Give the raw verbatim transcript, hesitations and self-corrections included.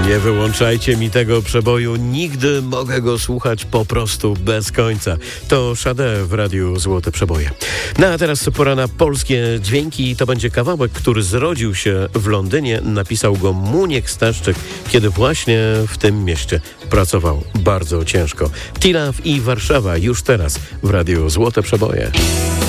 Nie wyłączajcie mi tego przeboju, nigdy mogę go słuchać po prostu bez końca. To Sade w Radiu Złote Przeboje. No a teraz pora na polskie dźwięki. To będzie kawałek, który zrodził się w Londynie. Napisał go Muniek Staszczyk, kiedy właśnie w tym mieście pracował bardzo ciężko. Tilaw i Warszawa już teraz w Radiu Złote Przeboje.